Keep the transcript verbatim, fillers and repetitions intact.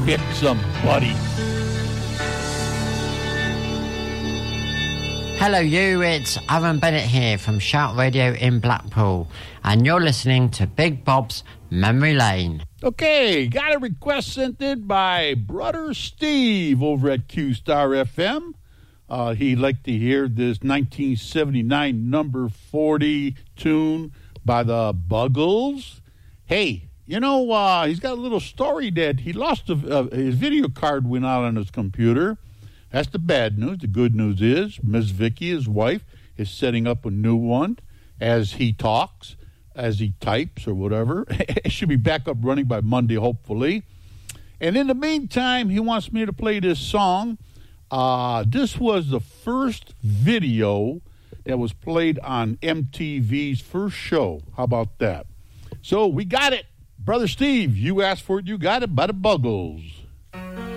Pick somebody. Hello you, it's Aaron Bennett here from Shout Radio in Blackpool, and you're listening to Big Bob's Memory Lane. Okay, got a request sent in by Brother Steve over at Q-Star F M. Uh, he'd like to hear this nineteen seventy-nine number forty tune by the Buggles. Hey, you know, uh, he's got a little story that he lost a, uh, his video card went out on his computer. That's the bad news. The good news is Miss Vicky, his wife, is setting up a new one as he talks, as he types or whatever. It should be back up running by Monday, hopefully. And in the meantime, he wants me to play this song. Uh, this was the first video that was played on M T V's first show. How about that? So we got it. Brother Steve, you asked for it, you got it by the Buggles.